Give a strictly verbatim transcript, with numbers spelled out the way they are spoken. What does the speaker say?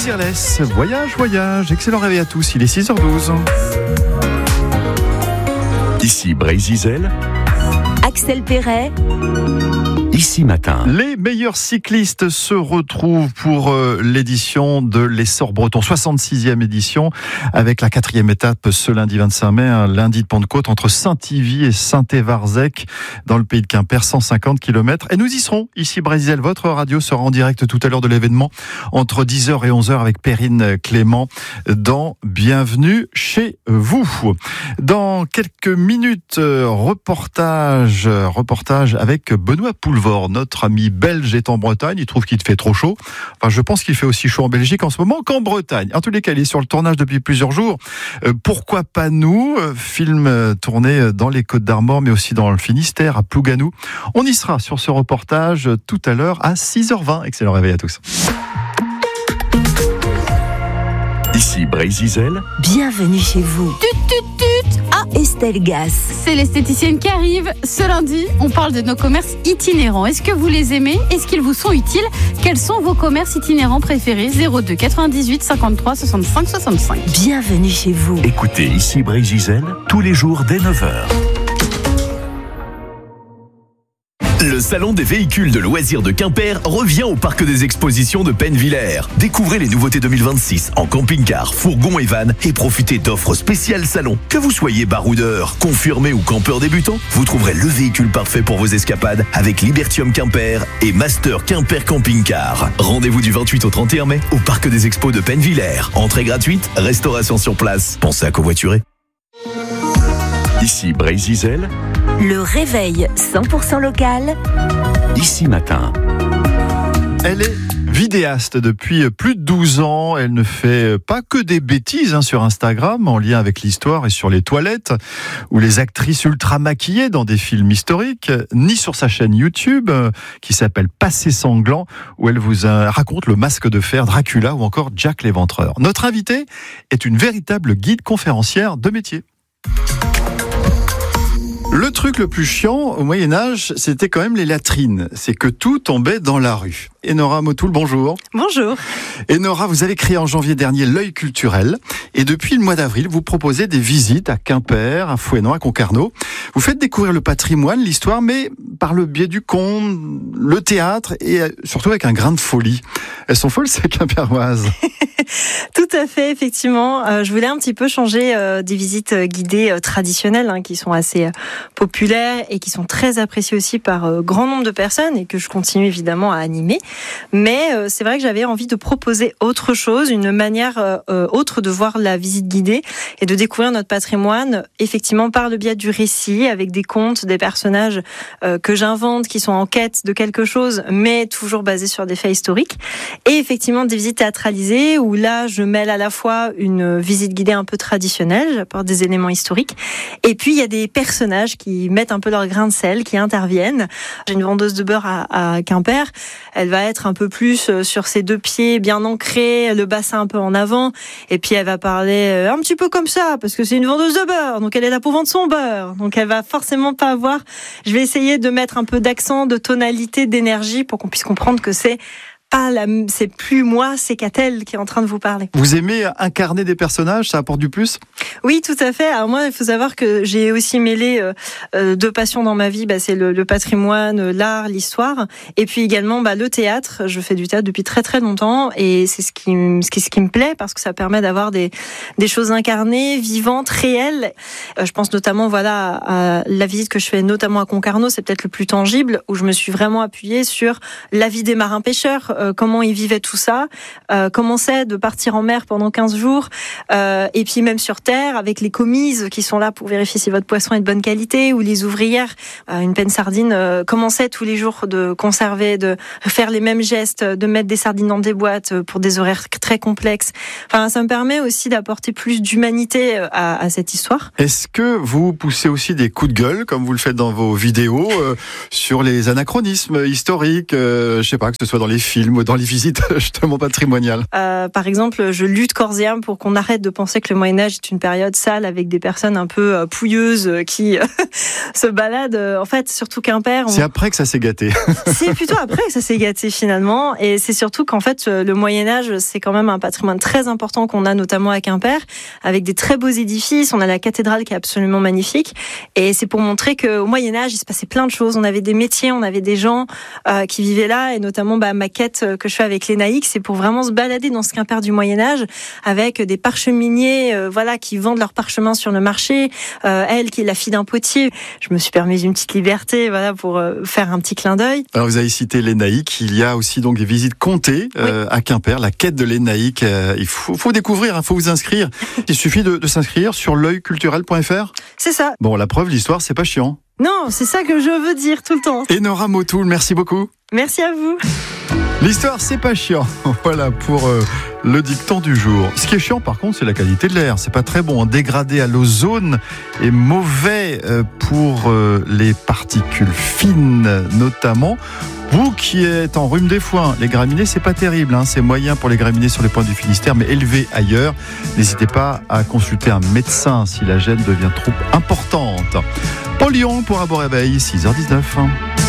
Desireless, voyage, voyage. Excellent réveil à tous, il est six heures douze. Ici Brézizel, Axel Perret, Ici Matin. Les meilleurs cyclistes se retrouvent pour euh, l'édition de l'Essor Breton, soixante-sixième édition, avec la quatrième étape ce lundi vingt-cinq mai, un lundi de Pentecôte entre Saint-Yvie et Saint-Évarzec, dans le pays de Quimper, cent cinquante kilomètres. Et nous y serons, ici Brézizel. Votre radio sera en direct tout à l'heure de l'événement, entre dix heures et onze heures, avec Perrine Clément, dans Bienvenue chez vous. Dans quelques minutes, reportage, reportage avec Benoît Poulvord. Notre ami belge est en Bretagne, il trouve qu'il fait trop chaud. Enfin, je pense qu'il fait aussi chaud en Belgique en ce moment qu'en Bretagne. En tous les cas, il est sur le tournage depuis plusieurs jours. Euh, pourquoi pas nous ? Film tourné dans les Côtes-d'Armor, mais aussi dans le Finistère, à Plouganou. On y sera sur ce reportage tout à l'heure à six heures vingt. Excellent réveil à tous. Ici Brézizel, bienvenue chez vous. Tut, tut, tut. Ah, Estelle Gass. c'est l'esthéticienne qui arrive. Ce lundi, on parle de nos commerces itinérants. Est-ce que vous les aimez ? Est-ce qu'ils vous sont utiles ? Quels sont vos commerces itinérants préférés ? zéro deux quatre-vingt-dix-huit cinquante-trois soixante-cinq soixante-cinq. Bienvenue chez vous. écoutez Ici Brézizel tous les jours dès neuf heures. Le salon des véhicules de loisirs de Quimper revient au parc des expositions de Pennevillers. Découvrez les nouveautés deux mille vingt-six en camping-car, fourgon et van et profitez d'offres spéciales salon. Que vous soyez baroudeur, confirmé ou campeur débutant, vous trouverez le véhicule parfait pour vos escapades avec Libertium Quimper et Master Quimper Camping Car. Rendez-vous du vingt-huit au trente et un mai au parc des expos de Pennevillers. Entrée gratuite, restauration sur place. Pensez à covoiturer. Ici Brézizel, Le réveil cent pour cent local. Ici Matin. Elle est vidéaste depuis plus de douze ans. Elle ne fait pas que des bêtises hein, sur Instagram, en lien avec l'histoire et sur les toilettes, ou les actrices ultra maquillées dans des films historiques, ni sur sa chaîne YouTube, euh, qui s'appelle Passé Sanglant, où elle vous euh, raconte le Masque de Fer, Dracula ou encore Jack l'Éventreur. Notre invitée est une véritable guide conférencière de métier. Le truc le plus chiant au Moyen-Âge, c'était quand même les latrines. C'est que tout tombait dans la rue. Enora Motul, bonjour. Bonjour. Enora, vous avez créé en janvier dernier l'Œil culturel. Et depuis le mois d'avril, vous proposez des visites à Quimper, à Fouesnant, à Concarneau. Vous faites découvrir le patrimoine, l'histoire, mais par le biais du conte, le théâtre et surtout avec un grain de folie. Elles sont folles, ces Quimpéroises. Tout à fait, effectivement. Euh, je voulais un petit peu changer euh, des visites guidées euh, traditionnelles hein, qui sont assez euh, populaires et qui sont très appréciées aussi par euh, grand nombre de personnes et que je continue évidemment à animer. Mais euh, c'est vrai que j'avais envie de proposer autre chose, une manière euh, autre de voir la visite guidée et de découvrir notre patrimoine, effectivement par le biais du récit, avec des contes, des personnages euh, que j'invente, qui sont en quête de quelque chose, mais toujours basés sur des faits historiques. Et effectivement des visites théâtralisées où là je mêle à la fois une visite guidée un peu traditionnelle, j'apporte des éléments historiques, et puis il y a des personnages qui mettent un peu leur grain de sel, qui interviennent. J'ai une vendeuse de beurre à, à Quimper, elle va être un peu plus sur ses deux pieds, bien ancrée, le bassin un peu en avant, et puis elle va parler un petit peu comme ça, parce que c'est une vendeuse de beurre, donc elle est là pour vendre son beurre, donc elle va forcément pas avoir... Je vais essayer de mettre un peu d'accent, de tonalité, d'énergie, pour qu'on puisse comprendre que c'est pas la, c'est plus moi, c'est Catel qui est en train de vous parler. Vous aimez incarner des personnages, ça apporte du plus ? Oui, tout à fait. Alors moi, il faut savoir que j'ai aussi mêlé euh, euh, deux passions dans ma vie. Bah, c'est le, le patrimoine, l'art, l'histoire, et puis également bah, le théâtre. Je fais du théâtre depuis très très longtemps, et c'est ce qui, ce qui, ce qui me plaît parce que ça permet d'avoir des, des choses incarnées, vivantes, réelles. Euh, je pense notamment, voilà, à la visite que je fais notamment à Concarneau, c'est peut-être le plus tangible, où je me suis vraiment appuyée sur la vie des marins pêcheurs. Euh, comment ils vivaient tout ça, euh, comment c'est de partir en mer pendant quinze jours, euh, et puis même sur terre, avec les commises qui sont là pour vérifier si votre poisson est de bonne qualité, ou les ouvrières, euh, une penne sardine, euh, comment c'est tous les jours de conserver, de faire les mêmes gestes, de mettre des sardines dans des boîtes pour des horaires très complexes. Enfin, ça me permet aussi d'apporter plus d'humanité à, à cette histoire. Est-ce que vous poussez aussi des coups de gueule, comme vous le faites dans vos vidéos, euh, sur les anachronismes historiques, euh, je sais pas, que ce soit dans les films, film dans les visites justement patrimoniales. Euh, par exemple, je lutte corps et âme pour qu'on arrête de penser que le Moyen-Âge est une période sale avec des personnes un peu euh, pouilleuses euh, qui euh, se baladent. Euh, en fait, surtout Quimper. On... C'est après que ça s'est gâté. C'est plutôt après que ça s'est gâté finalement. Et c'est surtout qu'en fait, le Moyen-Âge, c'est quand même un patrimoine très important qu'on a notamment à Quimper, avec des très beaux édifices. On a la cathédrale qui est absolument magnifique. Et c'est pour montrer qu'au Moyen-Âge, il se passait plein de choses. On avait des métiers, on avait des gens euh, qui vivaient là. Et notamment, bah, ma quête que je fais avec les Naïcs, c'est pour vraiment se balader dans ce Quimper du Moyen-Âge, avec des parcheminiers euh, voilà, qui vendent leurs parchemins sur le marché. Euh, elle, qui est la fille d'un potier. Je me suis permis une petite liberté voilà, pour euh, faire un petit clin d'œil. Alors, vous avez cité les Naïcs. Il y a aussi donc des visites comptées euh, oui. à Quimper. La quête de les Naïcs. Euh, il faut, faut découvrir, il hein, faut vous inscrire. Il suffit de, de s'inscrire sur l'œil culturel point f r. C'est ça. Bon, la preuve, l'histoire, c'est pas chiant. Non, c'est ça que je veux dire tout le temps. Et Nora Motul, merci beaucoup. Merci à vous. L'histoire, c'est pas chiant. Voilà pour euh, le dicton du jour. Ce qui est chiant, par contre, c'est la qualité de l'air. C'est pas très bon. Dégradé à l'ozone et mauvais euh, pour euh, les particules fines, notamment. Vous qui êtes en rhume des foins, les graminées, c'est pas terrible. Hein. C'est moyen pour les graminées sur les points du Finistère, mais élevé ailleurs. N'hésitez pas à consulter un médecin si la gêne devient trop importante. Au Lyon, pour un beau réveil, six heures dix-neuf.